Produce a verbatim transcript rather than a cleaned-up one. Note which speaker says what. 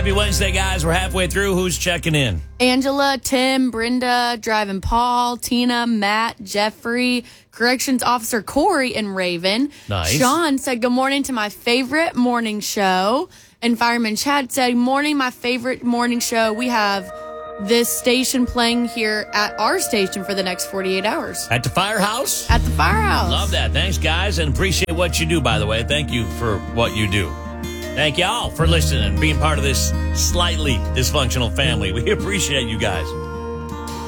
Speaker 1: Happy Wednesday, guys. We're halfway through. Who's checking in?
Speaker 2: Angela, Tim, Brenda, driving Paul, Tina, Matt, Jeffrey, Corrections Officer Corey, and Raven.
Speaker 1: Nice.
Speaker 2: Sean said, good morning to my favorite morning show. And Fireman Chad said, morning, my favorite morning show. We have this station playing here at our station for the next forty-eight hours.
Speaker 1: At the firehouse?
Speaker 2: At the firehouse.
Speaker 1: Love that. Thanks, guys, and appreciate what you do, by the way. Thank you for what you do. Thank y'all for listening and being part of this slightly dysfunctional family. We appreciate you guys.